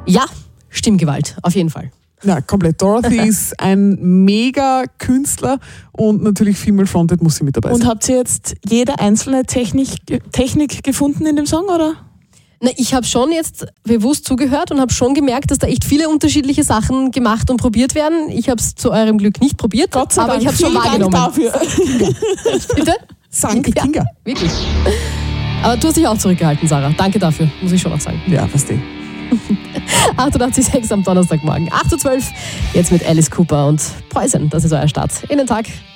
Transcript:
Ja, Stimmgewalt, auf jeden Fall. Ja, komplett. Dorothy ist ein mega Künstler und natürlich Female Fronted muss sie mit dabei sein. Und habt ihr jetzt jede einzelne Technik gefunden in dem Song, oder? Na, ich habe schon jetzt bewusst zugehört und habe schon gemerkt, dass da echt viele unterschiedliche Sachen gemacht und probiert werden. Ich habe es zu eurem Glück nicht probiert, Gott sei aber Dank. ich habe schon wahrgenommen. Dank dafür. Bitte? Sankt Kinga. Wirklich. Aber du hast dich auch zurückgehalten, Sarah. Danke dafür, muss ich schon noch sagen. Ja, weißt du. 88,6 am Donnerstagmorgen. 8:12 Uhr, jetzt mit Alice Cooper und Poison. Das ist euer Start in den Tag.